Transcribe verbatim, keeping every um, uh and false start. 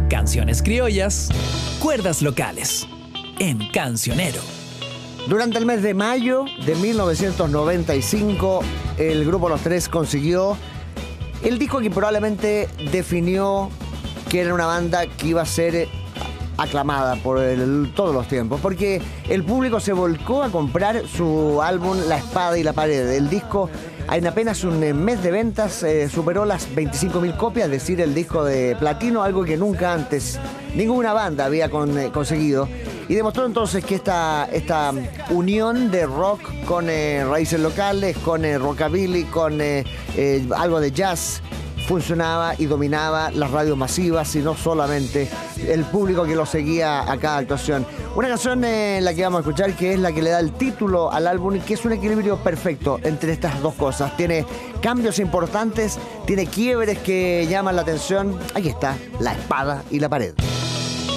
Canciones criollas, cuerdas locales. En Cancionero. Durante el mes de mayo de mil novecientos noventa y cinco, el grupo Los Tres consiguió el disco que probablemente definió que era una banda que iba a ser aclamada por el, todos los tiempos, porque el público se volcó a comprar su álbum La Espada y la Pared. El disco, en apenas un mes de ventas, eh, superó las veinticinco mil copias, es decir, el disco de platino, algo que nunca antes ninguna banda había con, eh, conseguido. Y demostró entonces que esta, esta unión de rock con eh, raíces locales, con eh, rockabilly, con eh, eh, algo de jazz, funcionaba y dominaba las radios masivas y no solamente el público que lo seguía a cada actuación. Una canción en la que vamos a escuchar, que es la que le da el título al álbum y que es un equilibrio perfecto entre estas dos cosas. Tiene cambios importantes, tiene quiebres que llaman la atención. Aquí está, La Espada y la Pared.